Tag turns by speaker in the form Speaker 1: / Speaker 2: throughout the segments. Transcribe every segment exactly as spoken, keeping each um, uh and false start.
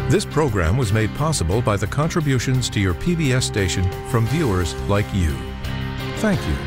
Speaker 1: This program was made possible by the contributions to your P B S station from viewers like you. Thank you.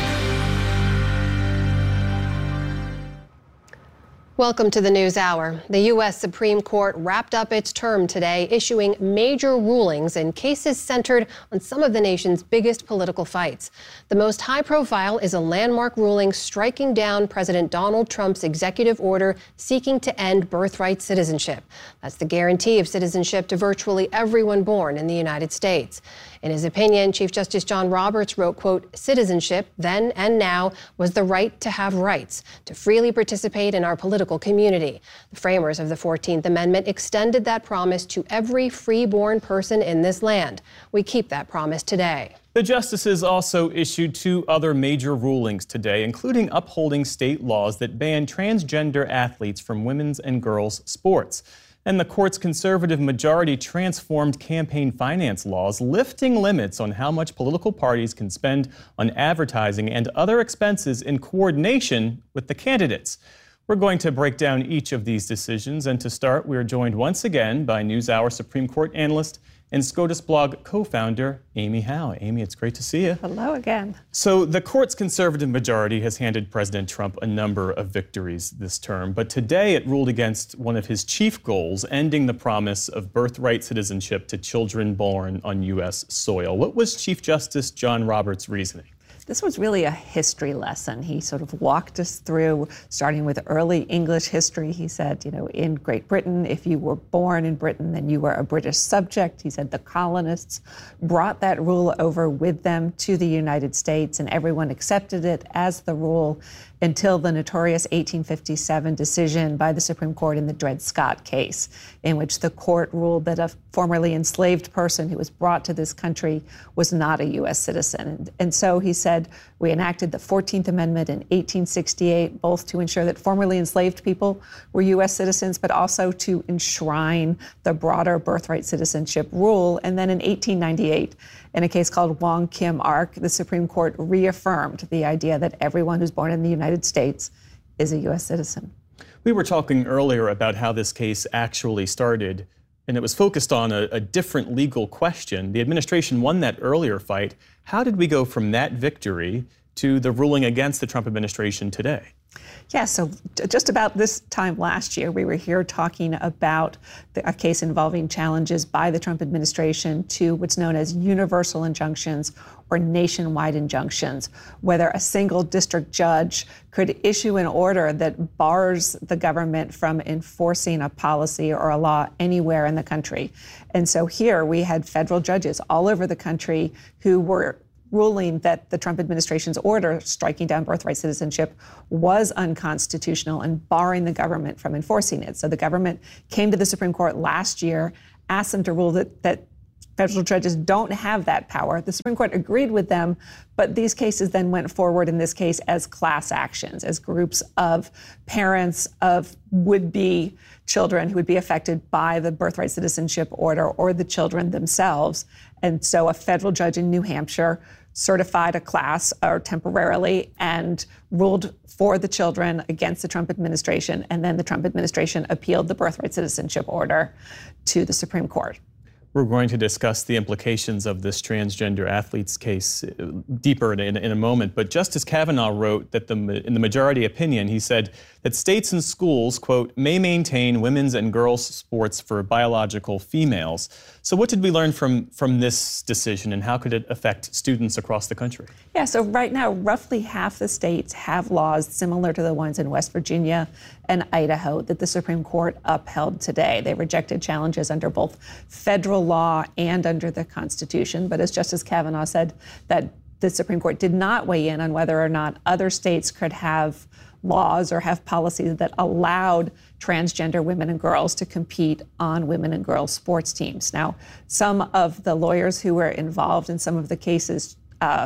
Speaker 2: Welcome to the News Hour. The U S Supreme Court wrapped up its term today, issuing major rulings in cases centered on some of the nation's biggest political fights. The most high profile is a landmark ruling striking down President Donald Trump's executive order seeking to end birthright citizenship. That's the guarantee of citizenship to virtually everyone born in the United States. In his opinion, Chief Justice John Roberts wrote, quote, "Citizenship, then and now, was the right to have rights, to freely participate in our political community." The framers of the fourteenth Amendment extended that promise to every free-born person in this land. We keep that promise today.
Speaker 3: The justices also issued two other major rulings today, including upholding state laws that ban transgender athletes from women's and girls' sports. And the court's conservative majority transformed campaign finance laws, lifting limits on how much political parties can spend on advertising and other expenses in coordination with the candidates. We're going to break down each of these decisions, and to start, we are joined once again by NewsHour Supreme Court analyst and SCOTUS blog co-founder Amy Howe. Amy, it's great to see you.
Speaker 4: Hello again.
Speaker 3: So the court's conservative majority has handed President Trump a number of victories this term, but today it ruled against one of his chief goals, ending the promise of birthright citizenship to children born on U S soil. What was Chief Justice John Roberts' reasoning?
Speaker 4: This was really a history lesson. He sort of walked us through, starting with early English history. He said, you know, in Great Britain, if you were born in Britain, then you were a British subject. He said the colonists brought that rule over with them to the United States, and everyone accepted it as the rule until the notorious eighteen fifty-seven decision by the Supreme Court in the Dred Scott case, in which the court ruled that a formerly enslaved person who was brought to this country was not a U S citizen. And, and so he said, we enacted the fourteenth Amendment in eighteen sixty-eight, both to ensure that formerly enslaved people were U S citizens, but also to enshrine the broader birthright citizenship rule. And then in eighteen ninety-eight, in a case called Wong Kim Ark, the Supreme Court reaffirmed the idea that everyone who's born in the United States is a U S citizen.
Speaker 3: We were talking earlier about how this case actually started, and it was focused on a, a different legal question. The administration won that earlier fight. How did we go from that victory to the ruling against the Trump administration today?
Speaker 4: Yeah, so just about this time last year, we were here talking about the, a case involving challenges by the Trump administration to what's known as universal injunctions or nationwide injunctions, whether a single district judge could issue an order that bars the government from enforcing a policy or a law anywhere in the country. And so here we had federal judges all over the country who were ruling that the Trump administration's order striking down birthright citizenship was unconstitutional and barring the government from enforcing it. So the government came to the Supreme Court last year, asked them to rule that, that federal judges don't have that power. The Supreme Court agreed with them, but these cases then went forward, in this case, as class actions, as groups of parents of would-be children who would be affected by the birthright citizenship order or the children themselves. And so a federal judge in New Hampshire certified a class or temporarily and ruled for the children against the Trump administration. And then the Trump administration appealed the birthright citizenship order to the Supreme Court.
Speaker 3: We're going to discuss the implications of this transgender athlete's case deeper in, in a moment. But Justice Kavanaugh wrote that the, in the majority opinion, he said that states and schools, quote, may maintain women's and girls' sports for biological females. So what did we learn from, from this decision, and how could it affect students across the country?
Speaker 4: Yeah, so right now, roughly half the states have laws similar to the ones in West Virginia and Idaho that the Supreme Court upheld today. They rejected challenges under both federal law and under the Constitution. But as Justice Kavanaugh said, that the Supreme Court did not weigh in on whether or not other states could have laws or have policies that allowed transgender women and girls to compete on women and girls sports teams. Now, some of the lawyers who were involved in some of the cases uh,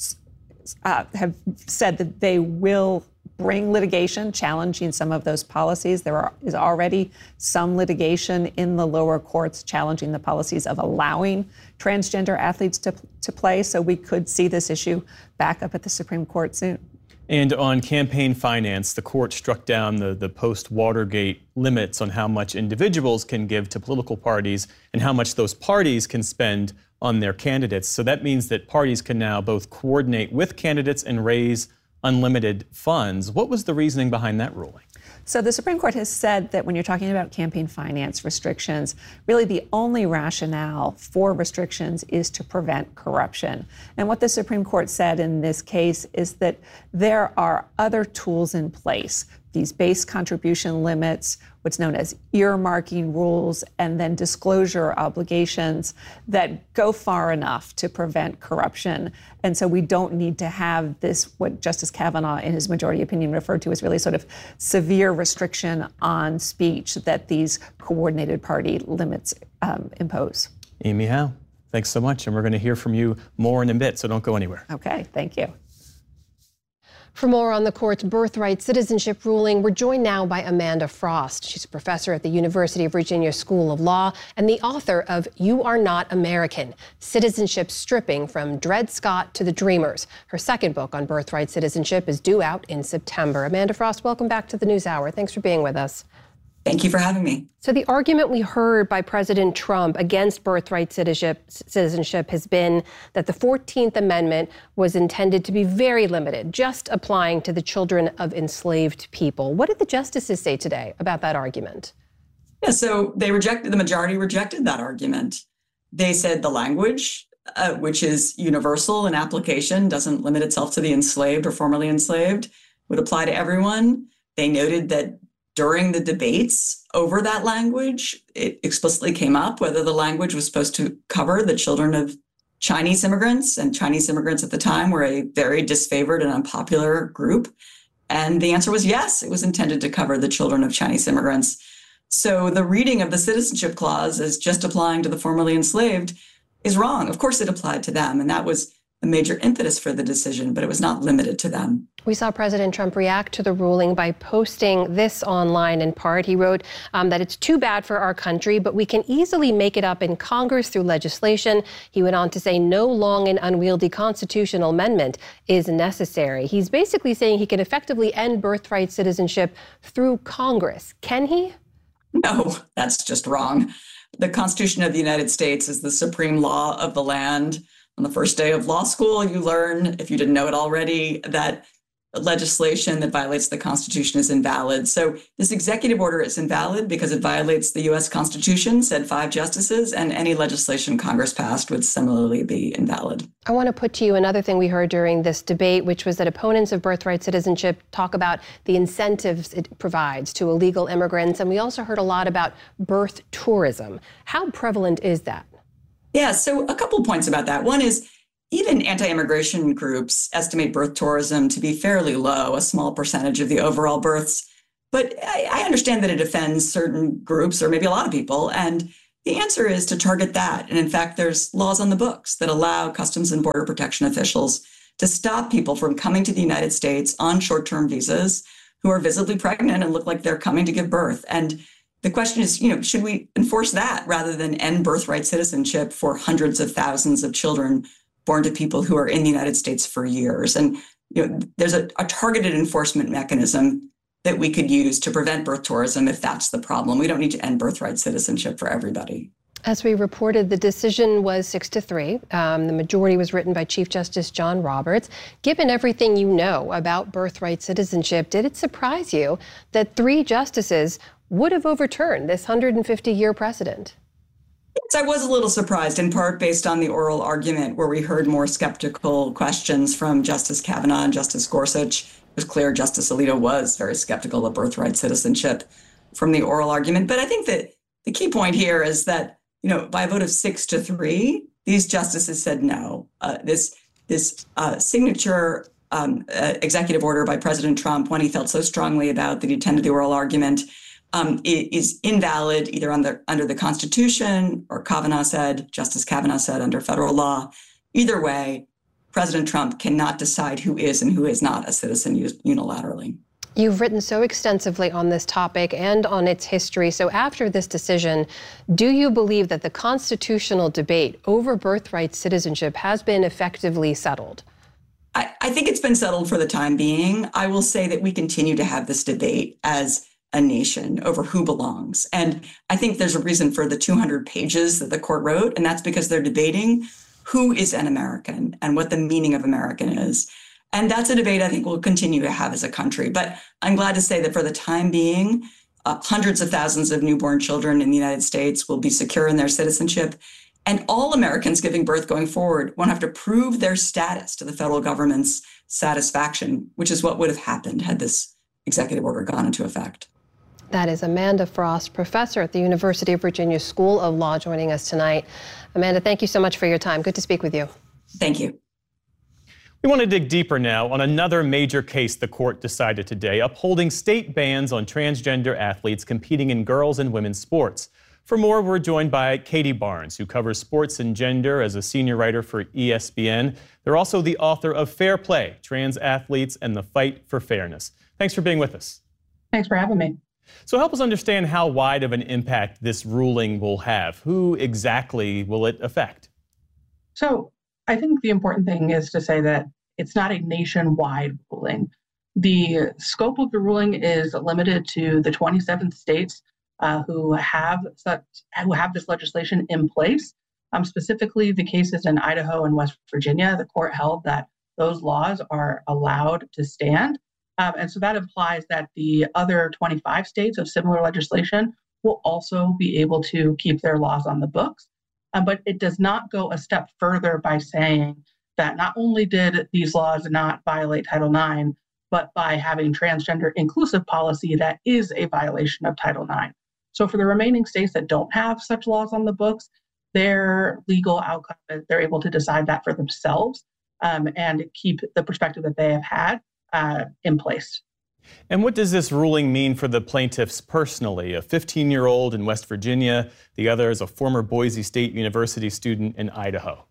Speaker 4: uh, have said that they will bring litigation challenging some of those policies. There are, is already some litigation in the lower courts challenging the policies of allowing transgender athletes to, to play. So we could see this issue back up at the Supreme Court soon.
Speaker 3: And on campaign finance, the court struck down the, the post-Watergate limits on how much individuals can give to political parties and how much those parties can spend on their candidates. So that means that parties can now both coordinate with candidates and raise unlimited funds. What was the reasoning behind that ruling?
Speaker 4: So the Supreme Court has said that when you're talking about campaign finance restrictions, really the only rationale for restrictions is to prevent corruption. And what the Supreme Court said in this case is that there are other tools in place, these base contribution limits, what's known as earmarking rules, and then disclosure obligations that go far enough to prevent corruption. And so we don't need to have this, what Justice Kavanaugh in his majority opinion referred to as really sort of severe restriction on speech that these coordinated party limits um, impose.
Speaker 3: Amy Howe, thanks so much. And we're going to hear from you more in a bit, so don't go anywhere.
Speaker 4: Okay, thank you.
Speaker 2: For more on the court's birthright citizenship ruling, we're joined now by Amanda Frost. She's a professor at the University of Virginia School of Law and the author of You Are Not American, Citizenship Stripping from Dred Scott to the Dreamers. Her second book on birthright citizenship is due out in September. Amanda Frost, welcome back to the NewsHour. Thanks for being with us.
Speaker 5: Thank you for having me.
Speaker 2: So the argument we heard by President Trump against birthright citizenship, citizenship has been that the fourteenth Amendment was intended to be very limited, just applying to the children of enslaved people. What did the justices say today about that argument?
Speaker 5: Yeah, so they rejected, the majority rejected that argument. They said the language, uh, which is universal in application, doesn't limit itself to the enslaved or formerly enslaved, would apply to everyone. They noted that during the debates over that language, it explicitly came up whether the language was supposed to cover the children of Chinese immigrants, and Chinese immigrants at the time were a very disfavored and unpopular group. And the answer was yes, it was intended to cover the children of Chinese immigrants. So the reading of the citizenship clause as just applying to the formerly enslaved is wrong. Of course, it applied to them, and that was a major impetus for the decision, but it was not limited to them.
Speaker 2: We saw President Trump react to the ruling by posting this online in part. He wrote um, that it's too bad for our country, but we can easily make it up in Congress through legislation. He went on to say no long and unwieldy constitutional amendment is necessary. He's basically saying he can effectively end birthright citizenship through Congress. Can he?
Speaker 5: No, that's just wrong. The Constitution of the United States is the supreme law of the land. On the first day of law school, you learn, if you didn't know it already, that legislation that violates the Constitution is invalid. So this executive order is invalid because it violates the U S Constitution, said five justices, and any legislation Congress passed would similarly be invalid.
Speaker 2: I want to put to you another thing we heard during this debate, which was that opponents of birthright citizenship talk about the incentives it provides to illegal immigrants. And we also heard a lot about birth tourism. How prevalent is that?
Speaker 5: Yeah, so a couple points about that. One is even anti-immigration groups estimate birth tourism to be fairly low, a small percentage of the overall births. But I, I understand that it offends certain groups or maybe a lot of people. And the answer is to target that. And in fact, there's laws on the books that allow Customs and Border Protection officials to stop people from coming to the United States on short-term visas who are visibly pregnant and look like they're coming to give birth. And the question is, you know, should we enforce that rather than end birthright citizenship for hundreds of thousands of children born to people who are in the United States for years? And, you know, there's a, a targeted enforcement mechanism that we could use to prevent birth tourism if that's the problem. We don't need to end birthright citizenship for everybody.
Speaker 2: As we reported, the decision was six to three. Um, the majority was written by Chief Justice John Roberts. Given everything you know about birthright citizenship, did it surprise you that three justices would have overturned this one hundred fifty year precedent?
Speaker 5: Yes, I was a little surprised, in part based on the oral argument where we heard more skeptical questions from Justice Kavanaugh and Justice Gorsuch. It was clear Justice Alito was very skeptical of birthright citizenship from the oral argument. But I think that the key point here is that, you know, by a vote of six to three, these justices said no. Uh, this this uh, signature um, uh, executive order by President Trump, one he felt so strongly about that he attended the oral argument, Um, is invalid either under, under the Constitution, or Kavanaugh said, Justice Kavanaugh said, under federal law. Either way, President Trump cannot decide who is and who is not a citizen unilaterally.
Speaker 2: You've written so extensively on this topic and on its history. So after this decision, do you believe that the constitutional debate over birthright citizenship has been effectively settled?
Speaker 5: I, I think it's been settled for the time being. I will say that we continue to have this debate as a nation over who belongs. And I think there's a reason for the two hundred pages that the court wrote, and that's because they're debating who is an American and what the meaning of American is. And that's a debate I think we'll continue to have as a country. But I'm glad to say that for the time being, uh, hundreds of thousands of newborn children in the United States will be secure in their citizenship. And all Americans giving birth going forward won't have to prove their status to the federal government's satisfaction, which is what would have happened had this executive order gone into effect.
Speaker 2: That is Amanda Frost, professor at the University of Virginia School of Law, joining us tonight. Amanda, thank you so much for your time. Good to speak with you.
Speaker 5: Thank you.
Speaker 3: We want to dig deeper now on another major case the court decided today, upholding state bans on transgender athletes competing in girls' and women's sports. For more, we're joined by Katie Barnes, who covers sports and gender as a senior writer for E S P N. They're also the author of Fair Play, Trans Athletes and the Fight for Fairness. Thanks for being with us.
Speaker 6: Thanks for having me.
Speaker 3: So help us understand how wide of an impact this ruling will have. Who exactly will it affect?
Speaker 6: So I think the important thing is to say that it's not a nationwide ruling. The scope of the ruling is limited to the twenty-seven states uh, who have such, who have this legislation in place. Um, specifically, the cases in Idaho and West Virginia, the court held that those laws are allowed to stand. Um, and so that implies that the other twenty-five states of similar legislation will also be able to keep their laws on the books. Um, but it does not go a step further by saying that not only did these laws not violate Title nine, but by having transgender inclusive policy, that is a violation of Title nine. So for the remaining states that don't have such laws on the books, their legal outcome, they're able to decide that for themselves um, and keep the perspective that they have had uh, in place.
Speaker 3: And what does this ruling mean for the plaintiffs personally? A fifteen-year-old in West Virginia, the other is a former Boise State University student in Idaho.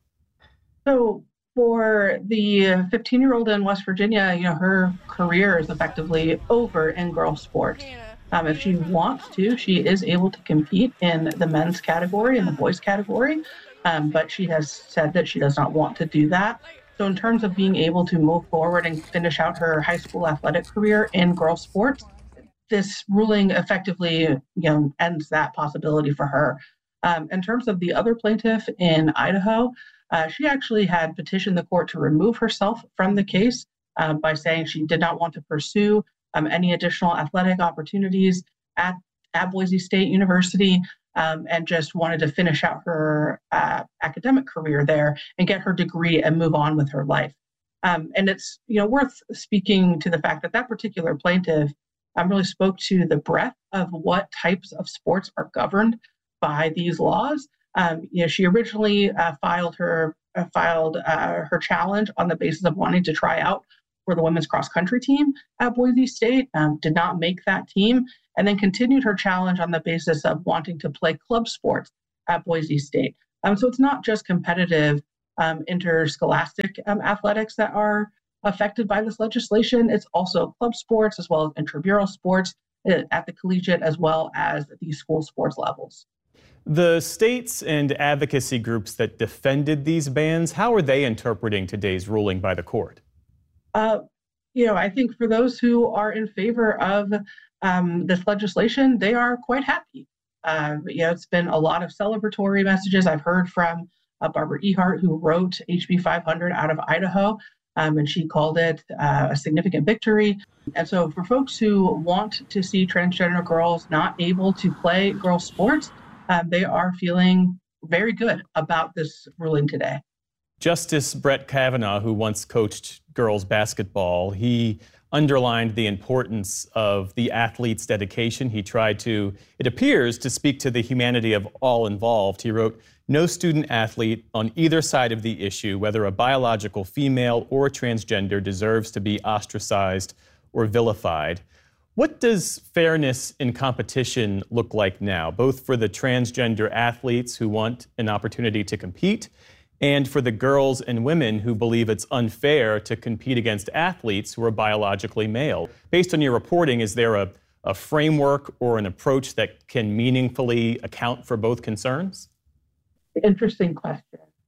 Speaker 6: So for the fifteen-year-old in West Virginia, you know, her career is effectively over in girls' sports. Um, if she wants to, she is able to compete in the men's category and the boys' category, um, but she has said that she does not want to do that. So in terms of being able to move forward and finish out her high school athletic career in girls' sports, this ruling effectively, you know, ends that possibility for her. Um, in terms of the other plaintiff in Idaho, uh, she actually had petitioned the court to remove herself from the case um, by saying she did not want to pursue um, any additional athletic opportunities at, at Boise State University. Um, and just wanted to finish out her uh, academic career there and get her degree and move on with her life. Um, and it's, you know, worth speaking to the fact that that particular plaintiff um, really spoke to the breadth of what types of sports are governed by these laws. Um, you know, she originally uh, filed her uh, filed uh, her challenge on the basis of wanting to try out for the women's cross country team at Boise State, um, did not make that team, and then continued her challenge on the basis of wanting to play club sports at Boise State. Um, so it's not just competitive um, interscholastic um, athletics that are affected by this legislation. It's also club sports as well as intramural sports uh, at the collegiate as well as the school sports levels.
Speaker 3: The states and advocacy groups that defended these bans, how are they interpreting today's ruling by the court?
Speaker 6: Uh, you know, I think for those who are in favor of um, this legislation, they are quite happy. Uh, you know, it's been a lot of celebratory messages. I've heard from uh, Barbara Ehart, who wrote H B five hundred out of Idaho, um, and she called it uh, a significant victory. And so for folks who want to see transgender girls not able to play girls' sports, um, they are feeling very good about this ruling today.
Speaker 3: Justice Brett Kavanaugh, who once coached girls basketball, he underlined the importance of the athlete's dedication. He tried to, it appears, to speak to the humanity of all involved. He wrote, "No student athlete on either side of the issue, whether a biological female or a transgender, deserves to be ostracized or vilified." What does fairness in competition look like now, both for the transgender athletes who want an opportunity to compete and for the girls and women who believe it's unfair to compete against athletes who are biologically male? Based on your reporting, is there a, a framework or an approach that can meaningfully account for both concerns?
Speaker 6: Interesting question.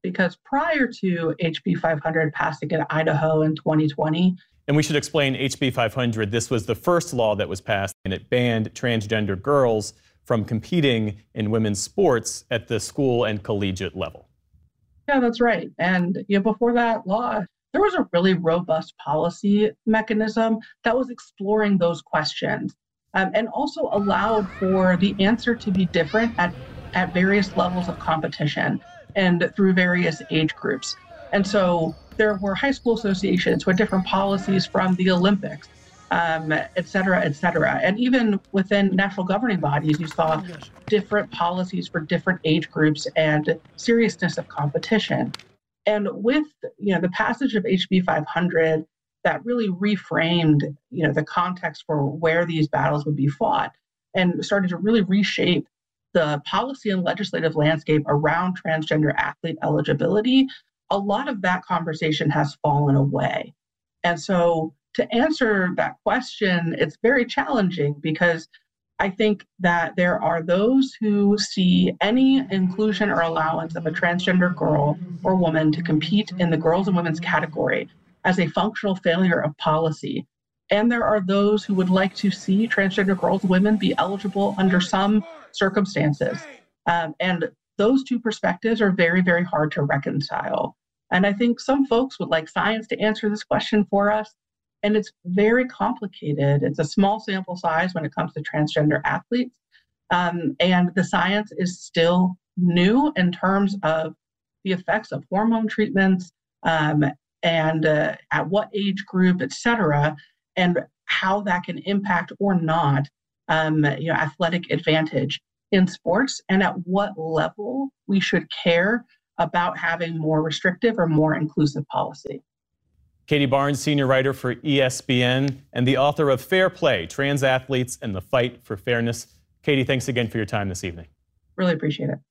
Speaker 6: because prior to H B five hundred passing in Idaho in twenty twenty.
Speaker 3: And we should explain H B five hundred. This was the first law that was passed, and it banned transgender girls from competing in women's sports at the school and collegiate level.
Speaker 6: Yeah, that's right. And you know, before that law, there was a really robust policy mechanism that was exploring those questions, um, and also allowed for the answer to be different at, at various levels of competition and through various age groups. And so there were high school associations with different policies from the Olympics, um, et cetera, et cetera. And even within national governing bodies, you saw different policies for different age groups and seriousness of competition. And with you know the passage of H B five hundred, that really reframed you know the context for where these battles would be fought, and started to really reshape the policy and legislative landscape around transgender athlete eligibility. A lot of that conversation has fallen away. And so to answer that question, it's very challenging, because I think that there are those who see any inclusion or allowance of a transgender girl or woman to compete in the girls and women's category as a functional failure of policy. And there are those who would like to see transgender girls and women be eligible under some circumstances. Um, and those two perspectives are very, very hard to reconcile. And I think some folks would like science to answer this question for us. And it's very complicated. It's a small sample size when it comes to transgender athletes. Um, and the science is still new in terms of the effects of hormone treatments um, and uh, at what age group, et cetera, and how that can impact or not um, you know, athletic advantage in sports, and at what level we should care about having more restrictive or more inclusive policy.
Speaker 3: Katie Barnes, senior writer for E S P N and the author of Fair Play, Trans Athletes and the Fight for Fairness. Katie, thanks again for your time this evening.
Speaker 6: Really appreciate it.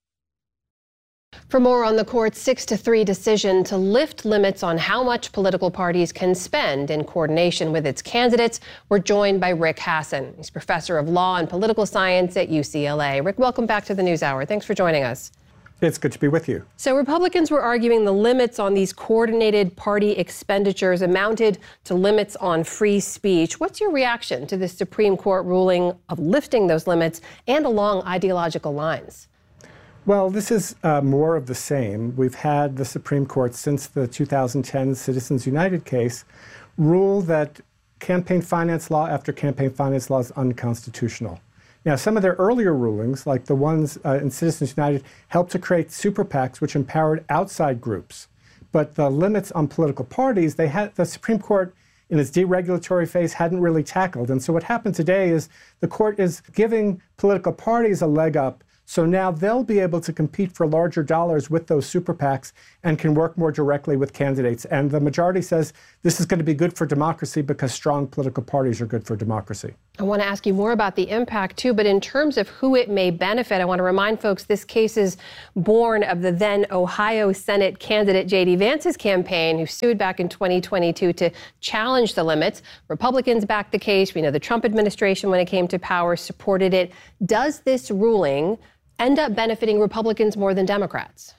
Speaker 2: For more on the court's six to three decision to lift limits on how much political parties can spend in coordination with its candidates, we're joined by Rick Hasen. He's professor of law and political science at U C L A. Rick, welcome back to the NewsHour. Thanks for joining us.
Speaker 7: It's good to be with you.
Speaker 2: So Republicans were arguing the limits on these coordinated party expenditures amounted to limits on free speech. What's your reaction to the Supreme Court ruling of lifting those limits and along ideological lines?
Speaker 7: Well, this is uh, more of the same. We've had the Supreme Court since the two thousand ten Citizens United case rule that campaign finance law after campaign finance law is unconstitutional. Now, some of their earlier rulings, like the ones uh, in Citizens United, helped to create super PACs, which empowered outside groups. But the limits on political parties, they had the Supreme Court in its deregulatory phase hadn't really tackled. And so what happened today is the court is giving political parties a leg up. So now they'll be able to compete for larger dollars with those super PACs and can work more directly with candidates. And the majority says this is going to be good for democracy because strong political parties are good for democracy.
Speaker 2: I want to ask you more about the impact, too, but in terms of who it may benefit, I want to remind folks this case is born of the then Ohio Senate candidate J D Vance's campaign, who sued back in twenty twenty-two to challenge the limits. Republicans backed the case. We know the Trump administration, when it came to power, supported it. Does this ruling end up benefiting Republicans more than Democrats?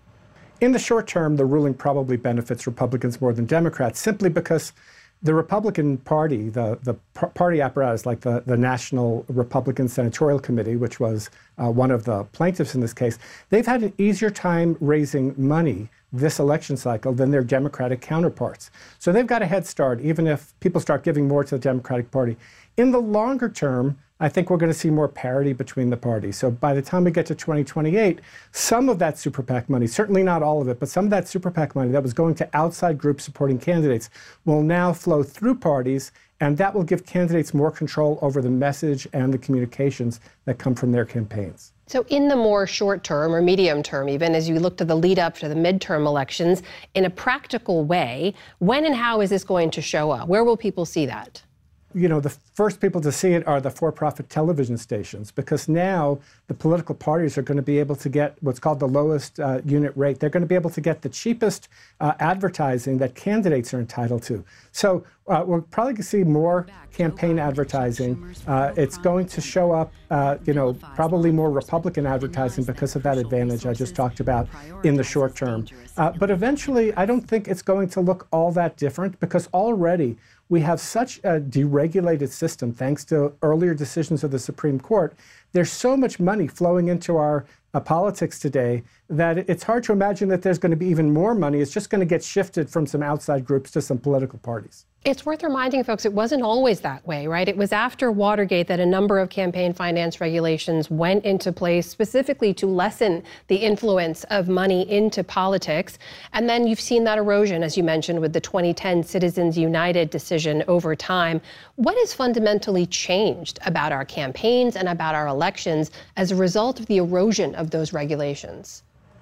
Speaker 7: In the short term, the ruling probably benefits Republicans more than Democrats, simply because the Republican Party, the, the party apparatus, like the, the National Republican Senatorial Committee, which was uh, one of the plaintiffs in this case, they've had an easier time raising money this election cycle than their Democratic counterparts. So they've got a head start, even if people start giving more to the Democratic Party. In the longer term, I think we're going to see more parity between the parties. So by the time we get to twenty twenty-eight, some of that super PAC money, certainly not all of it, but some of that super PAC money that was going to outside groups supporting candidates will now flow through parties, and that will give candidates more control over the message and the communications that come from their campaigns.
Speaker 2: So in the more short term or medium term, even as you look to the lead up to the midterm elections, in a practical way, when and how is this going to show up? Where will people see that?
Speaker 7: you know, the first people to see it are the for-profit television stations, because now the political parties are going to be able to get what's called the lowest uh, unit rate. They're going to be able to get the cheapest uh, advertising that candidates are entitled to. So uh, we're probably going to see more campaign advertising. Uh, it's going to show up, uh, you know, probably more Republican advertising because of that advantage I just talked about in the short term. Uh, but eventually, I don't think it's going to look all that different, because already we have such a deregulated system thanks to earlier decisions of the Supreme Court. There's so much money flowing into our uh, politics today that it's hard to imagine that there's going to be even more money. It's just going to get shifted from some outside groups to some political parties.
Speaker 2: It's worth reminding folks it wasn't always that way, right? It was after Watergate that a number of campaign finance regulations went into place specifically to lessen the influence of money into politics. And then you've seen that erosion, as you mentioned, with the twenty ten Citizens United decision over time. What has fundamentally changed about our campaigns and about our elections as a result of the erosion of those regulations?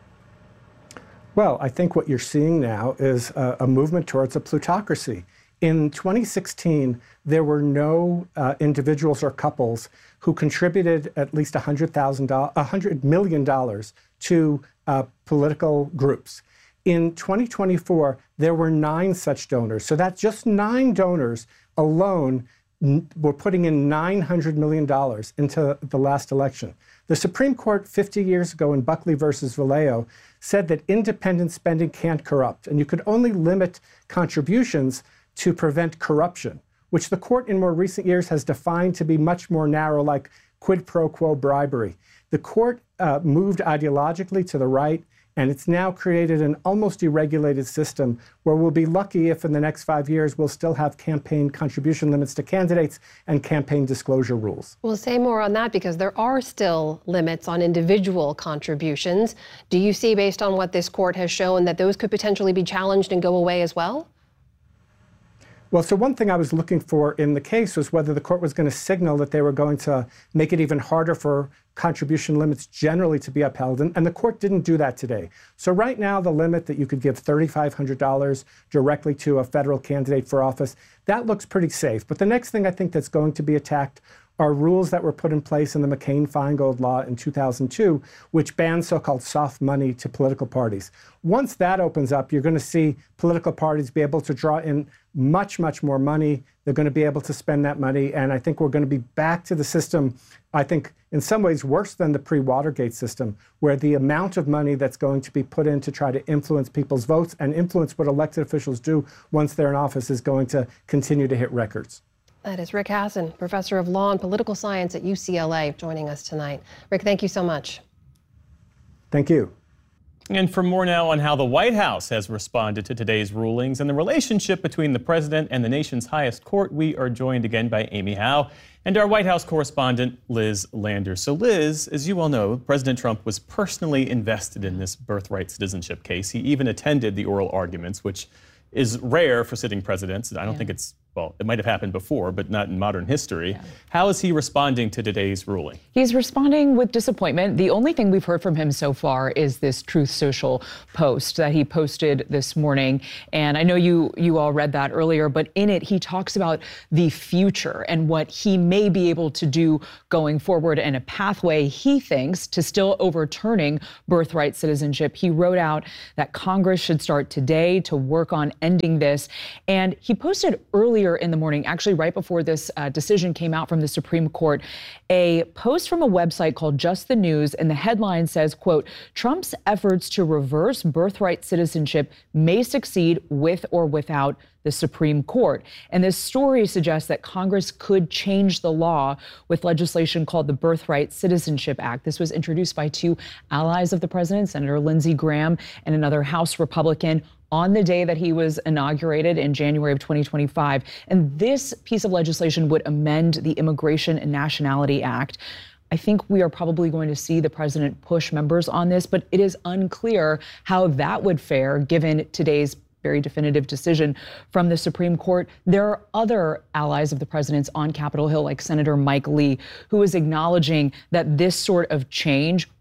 Speaker 7: Well, I think what you're seeing now is a, a movement towards a plutocracy. In twenty sixteen, there were no uh, individuals or couples who contributed at least one hundred thousand dollars, one hundred million dollars to uh, political groups. In twenty twenty-four, there were nine such donors. So that's just nine donors alone were putting in nine hundred million dollars into the last election. The Supreme Court fifty years ago in Buckley versus Vallejo said that independent spending can't corrupt, and you could only limit contributions to prevent corruption, which the court in more recent years has defined to be much more narrow, like quid pro quo bribery. The court uh, moved ideologically to the right, and it's now created an almost deregulated system where we'll be lucky if in the next five years we'll still have campaign contribution limits to candidates and campaign disclosure rules.
Speaker 2: We'll say more on that because there are still limits on individual contributions. Do you see, based on what this court has shown, that those could potentially be challenged and go away as well?
Speaker 7: Well, so one thing I was looking for in the case was whether the court was going to signal that they were going to make it even harder for contribution limits generally to be upheld, and, and the court didn't do that today. So right now, the limit that you could give three thousand five hundred dollars directly to a federal candidate for office, that looks pretty safe. But the next thing I think that's going to be attacked are rules that were put in place in the McCain-Feingold law in two thousand two, which banned so-called soft money to political parties. Once that opens up, you're going to see political parties be able to draw in much, much more money. They're going to be able to spend that money, and I think we're going to be back to the system, I think, in some ways worse than the pre-Watergate system, where the amount of money that's going to be put in to try to influence people's votes and influence what elected officials do once they're in office is going to continue to hit records.
Speaker 2: That is Rick Hasen, professor of law and political science at U C L A, joining us tonight. Rick, thank you so much.
Speaker 7: Thank you.
Speaker 3: And for more now on how the White House has responded to today's rulings and the relationship between the president and the nation's highest court, we are joined again by Amy Howe and our White House correspondent, Liz Landers. So Liz, as you well know, President Trump was personally invested in this birthright citizenship case. He even attended the oral arguments, which is rare for sitting presidents. I don't yeah. think it's, well, it might have happened before, but not in modern history. Yeah. How is he responding to today's ruling?
Speaker 8: He's responding with disappointment. The only thing we've heard from him so far is this Truth Social post that he posted this morning. And I know you you all read that earlier, but in it, he talks about the future and what he may be able to do going forward and a pathway, he thinks, to still overturning birthright citizenship. He wrote out that Congress should start today to work on ending this. And he posted earlier in the morning, actually right before this uh, decision came out from the Supreme Court, a post from a website called Just the News, and the headline says, quote, Trump's efforts to reverse birthright citizenship may succeed with or without the Supreme Court. And this story suggests that Congress could change the law with legislation called the Birthright Citizenship Act. This was introduced by two allies of the president, Senator Lindsey Graham and another House Republican, on the day that he was inaugurated in January of twenty twenty-five. And this piece of legislation would amend the Immigration and Nationality Act. I think we are probably going to see the president push members on this, but it is unclear how that would fare given today's very definitive decision from the Supreme Court. There are other allies of the president's on Capitol Hill, like Senator Mike Lee, who is acknowledging that this sort of change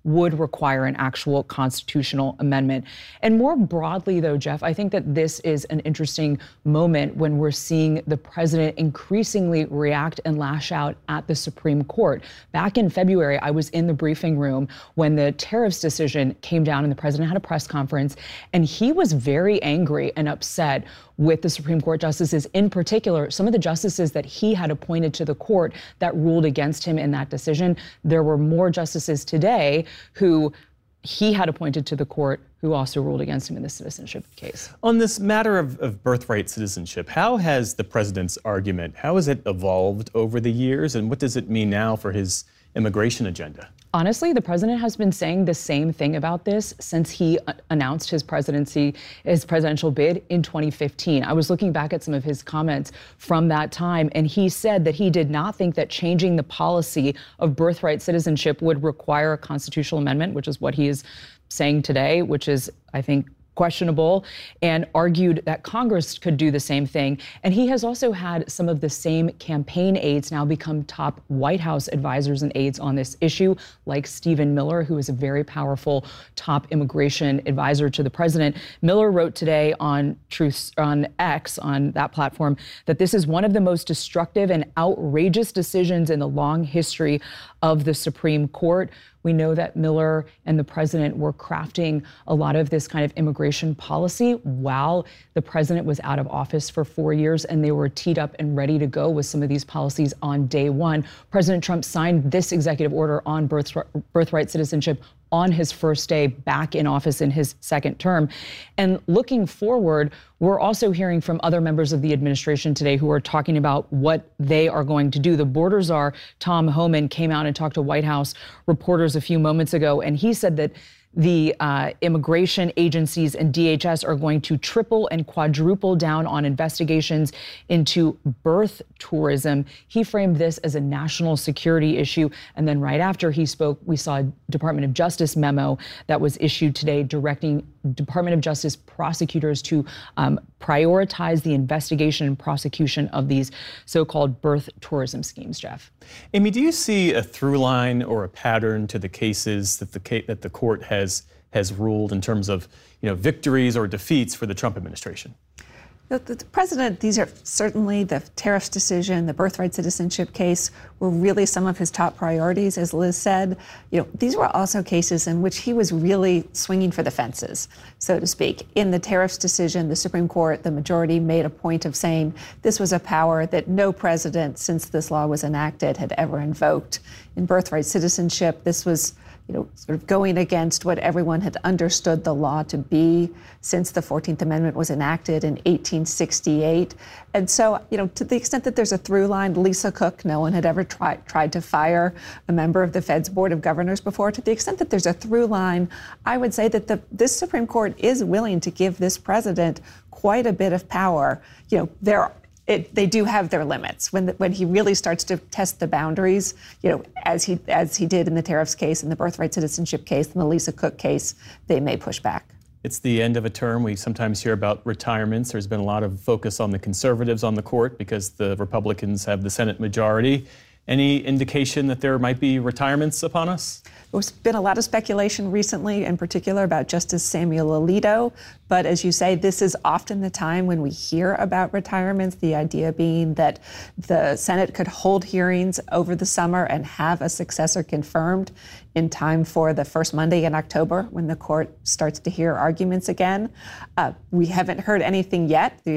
Speaker 8: would require an actual constitutional amendment. And more broadly, though, Jeff, I think that this is an interesting moment when we're seeing the president increasingly react and lash out at the Supreme Court. Back in February, I was in the briefing room when the tariffs decision came down and the president had a press conference, and he was very angry and upset with the Supreme Court justices, in particular, some of the justices that he had appointed to the court that ruled against him in that decision. There were more justices today who he had appointed to the court who also ruled against him in the citizenship case.
Speaker 3: On this matter of, of birthright citizenship, how has the president's argument, how has it evolved over the years, and what does it mean now for his immigration agenda?
Speaker 8: Honestly, the president has been saying the same thing about this since he announced his presidency, his presidential bid in twenty fifteen. I was looking back at some of his comments from that time, and he said that he did not think that changing the policy of birthright citizenship would require a constitutional amendment, which is what he is saying today, which is, I think, questionable, and argued that Congress could do the same thing. And he has also had some of the same campaign aides now become top White House advisors and aides on this issue, like Stephen Miller, who is a very powerful top immigration advisor to the president. Miller wrote today on Truth on X, on that platform, that this is one of the most destructive and outrageous decisions in the long history of the Supreme Court. We know that Miller and the president were crafting a lot of this kind of immigration policy while the president was out of office for four years, and they were teed up and ready to go with some of these policies on day one. President Trump signed this executive order on birth, birthright citizenship on his first day back in office in his second term. And looking forward, we're also hearing from other members of the administration today who are talking about what they are going to do. The border czar, Tom Homan, came out and talked to White House reporters a few moments ago, and he said that the uh, immigration agencies and D H S are going to triple and quadruple down on investigations into birth tourism. He framed this as a national security issue. And then right after he spoke, we saw a Department of Justice memo that was issued today directing Department of Justice prosecutors to um, prioritize the investigation and prosecution of these so-called birth tourism schemes, Jeff.
Speaker 3: Amy, do you see a through line or a pattern to the cases that the that the court has has ruled in terms of, you know, victories or defeats for the Trump administration?
Speaker 4: The, the, the president, these are certainly the tariffs decision, the birthright citizenship case were really some of his top priorities, as Liz said. You know, these were also cases in which he was really swinging for the fences, so to speak. In the tariffs decision, the Supreme Court, the majority made a point of saying this was a power that no president since this law was enacted had ever invoked. In birthright citizenship, this was, you know, sort of going against what everyone had understood the law to be since the fourteenth Amendment was enacted in eighteen sixty-eight. And so, you know, to the extent that there's a through line, Lisa Cook, no one had ever tried tried to fire a member of the Fed's Board of Governors before. To the extent that there's a through line, I would say that the this Supreme Court is willing to give this president quite a bit of power. You know, there It, they do have their limits. When the, when he really starts to test the boundaries, you know, as he as he did in the tariffs case, in the birthright citizenship case, in the Lisa Cook case, they may push back.
Speaker 3: It's the end of a term. We sometimes hear about retirements. There's been a lot of focus on the conservatives on the court because the Republicans have the Senate majority. Any indication that there might be retirements upon us?
Speaker 4: There's been a lot of speculation recently, in particular about Justice Samuel Alito. But as you say, this is often the time when we hear about retirements, the idea being that the Senate could hold hearings over the summer and have a successor confirmed in time for the first Monday in October when the court starts to hear arguments again. Uh, we haven't heard anything yet. The